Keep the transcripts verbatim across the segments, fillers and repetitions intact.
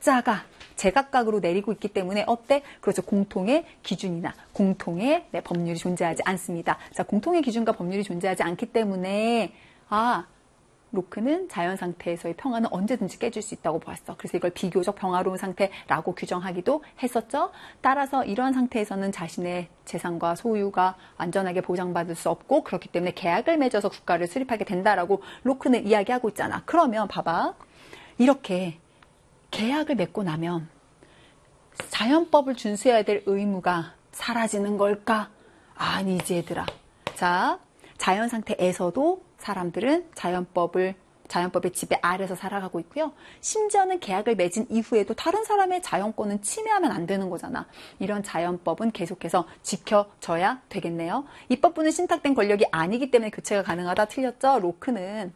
각자가 제각각으로 내리고 있기 때문에 어때? 그렇죠. 공통의 기준이나 공통의 네, 법률이 존재하지 않습니다. 자, 공통의 기준과 법률이 존재하지 않기 때문에 아, 로크는 자연 상태에서의 평화는 언제든지 깨질 수 있다고 보았어. 그래서 이걸 비교적 평화로운 상태라고 규정하기도 했었죠. 따라서 이러한 상태에서는 자신의 재산과 소유가 안전하게 보장받을 수 없고 그렇기 때문에 계약을 맺어서 국가를 수립하게 된다라고 로크는 이야기하고 있잖아. 그러면 봐봐. 이렇게 계약을 맺고 나면 자연법을 준수해야 될 의무가 사라지는 걸까? 아니지 얘들아. 자, 자연 상태에서도 사람들은 자연법을, 자연법의 지배 아래서 살아가고 있고요. 심지어는 계약을 맺은 이후에도 다른 사람의 자연권은 침해하면 안 되는 거잖아. 이런 자연법은 계속해서 지켜져야 되겠네요. 입법부는 신탁된 권력이 아니기 때문에 교체가 가능하다. 틀렸죠? 로크는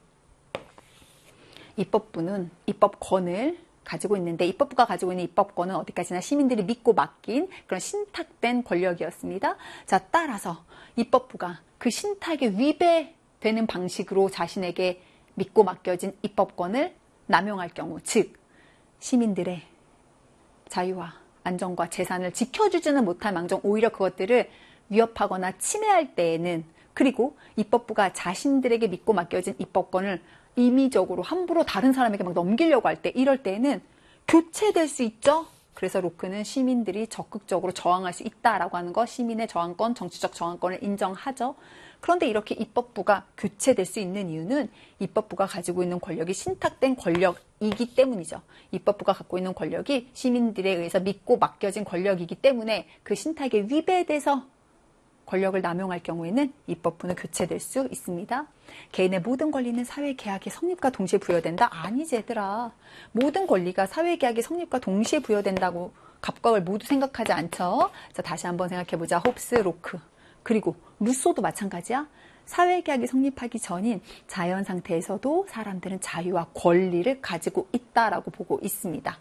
입법부는 입법권을 가지고 있는데 입법부가 가지고 있는 입법권은 어디까지나 시민들이 믿고 맡긴 그런 신탁된 권력이었습니다. 자, 따라서 입법부가 그 신탁에 위배되는 방식으로 자신에게 믿고 맡겨진 입법권을 남용할 경우, 즉 시민들의 자유와 안전과 재산을 지켜주지는 못할 망정 오히려 그것들을 위협하거나 침해할 때에는, 그리고 입법부가 자신들에게 믿고 맡겨진 입법권을 임의적으로 함부로 다른 사람에게 막 넘기려고 할 때, 이럴 때에는 교체될 수 있죠. 그래서 로크는 시민들이 적극적으로 저항할 수 있다라고 하는 거, 시민의 저항권, 정치적 저항권을 인정하죠. 그런데 이렇게 입법부가 교체될 수 있는 이유는 입법부가 가지고 있는 권력이 신탁된 권력이기 때문이죠. 입법부가 갖고 있는 권력이 시민들에 의해서 믿고 맡겨진 권력이기 때문에 그 신탁에 위배돼서 권력을 남용할 경우에는 입법부는 교체될 수 있습니다. 개인의 모든 권리는 사회계약의 성립과 동시에 부여된다? 아니지 얘들아. 모든 권리가 사회계약의 성립과 동시에 부여된다고 갑각을 모두 생각하지 않죠. 자, 다시 한번 생각해보자. 홉스, 로크. 그리고 루소도 마찬가지야. 사회계약이 성립하기 전인 자연 상태에서도 사람들은 자유와 권리를 가지고 있다라고 보고 있습니다.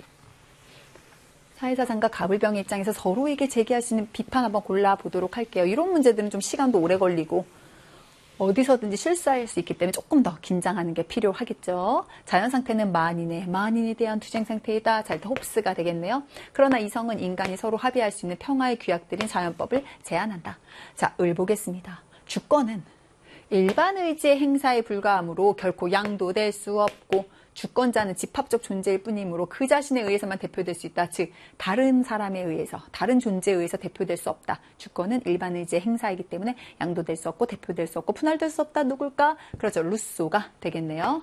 사회사상가 가불병의 입장에서 서로에게 제기할 수 있는 비판 한번 골라보도록 할게요. 이런 문제들은 좀 시간도 오래 걸리고 어디서든지 실수할 수 있기 때문에 조금 더 긴장하는 게 필요하겠죠. 자연상태는 만인의, 만인에 대한 투쟁 상태이다. 자, 일단 홉스가 되겠네요. 그러나 이성은 인간이 서로 합의할 수 있는 평화의 규약들인 자연법을 제한한다. 자, 을 보겠습니다. 주권은 일반 의지의 행사에 불과하므로 결코 양도될 수 없고, 주권자는 집합적 존재일 뿐이므로 그 자신에 의해서만 대표될 수 있다. 즉, 다른 사람에 의해서, 다른 존재에 의해서 대표될 수 없다. 주권은 일반 의지의 행사이기 때문에 양도될 수 없고 대표될 수 없고 분할될 수 없다. 누굴까? 그렇죠. 루소가 되겠네요.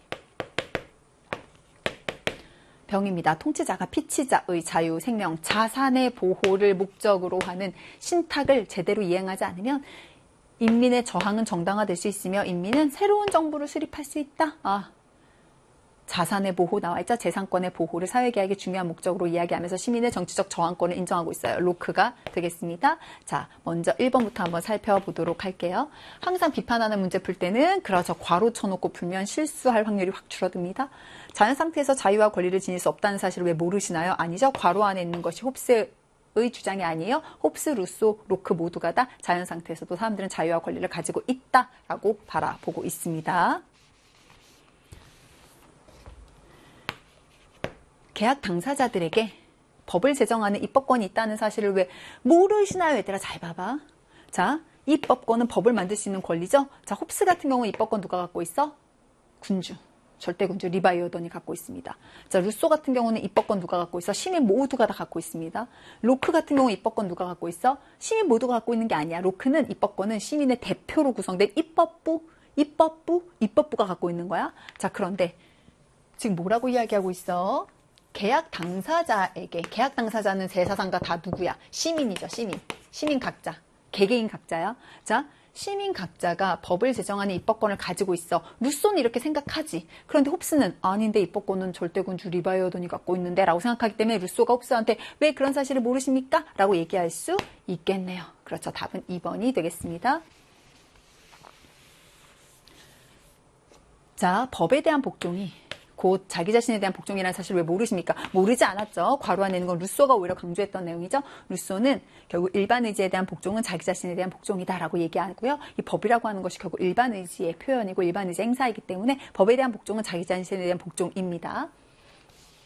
병입니다. 통치자가 피치자의 자유, 생명, 자산의 보호를 목적으로 하는 신탁을 제대로 이행하지 않으면 인민의 저항은 정당화될 수 있으며 인민은 새로운 정부를 수립할 수 있다. 아, 자산의 보호 나와있죠. 재산권의 보호를 사회계약의 중요한 목적으로 이야기하면서 시민의 정치적 저항권을 인정하고 있어요. 로크가 되겠습니다. 자, 먼저 일 번부터 한번 살펴보도록 할게요. 항상 비판하는 문제 풀 때는 그렇죠. 괄호 쳐놓고 풀면 실수할 확률이 확 줄어듭니다. 자연 상태에서 자유와 권리를 지닐 수 없다는 사실을 왜 모르시나요? 아니죠. 괄호 안에 있는 것이 홉스의 주장이 아니에요. 홉스, 루소, 로크 모두가 다 자연 상태에서도 사람들은 자유와 권리를 가지고 있다라고 바라보고 있습니다. 계약 당사자들에게 법을 제정하는 입법권이 있다는 사실을 왜 모르시나요? 얘들아, 잘 봐봐. 자, 입법권은 법을 만들 수 있는 권리죠. 자, 홉스 같은 경우 입법권 누가 갖고 있어? 군주, 절대군주 리바이어던이 갖고 있습니다. 자, 루소 같은 경우는 입법권 누가 갖고 있어? 시민 모두가 다 갖고 있습니다. 로크 같은 경우 입법권 누가 갖고 있어? 시민 모두가 갖고 있는 게 아니야. 로크는 입법권은 시민의 대표로 구성된 입법부, 입법부, 입법부가 갖고 있는 거야. 자, 그런데 지금 뭐라고 이야기하고 있어? 계약 당사자에게, 계약 당사자는 제사상가 다 누구야? 시민이죠, 시민. 시민 각자. 개개인 각자야. 자, 시민 각자가 법을 제정하는 입법권을 가지고 있어. 루소는 이렇게 생각하지. 그런데 홉스는 아닌데 입법권은 절대군주 리바이어던이 갖고 있는데 라고 생각하기 때문에 루소가 홉스한테 왜 그런 사실을 모르십니까? 라고 얘기할 수 있겠네요. 그렇죠. 답은 이 번이 되겠습니다. 자, 법에 대한 복종이 곧 자기 자신에 대한 복종이라는 사실을 왜 모르십니까? 모르지 않았죠. 괄호 안에 있는 건 루소가 오히려 강조했던 내용이죠. 루소는 결국 일반 의지에 대한 복종은 자기 자신에 대한 복종이다라고 얘기하고요. 이 법이라고 하는 것이 결국 일반 의지의 표현이고 일반 의지 행사이기 때문에 법에 대한 복종은 자기 자신에 대한 복종입니다.